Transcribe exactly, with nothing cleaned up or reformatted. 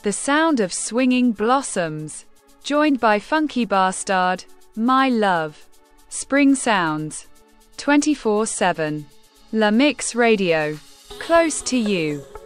The sound of swinging blossoms. Joined by Funky Bastard, My Love. Spring sounds. twenty-four seven. La Mix Radio. Close to you.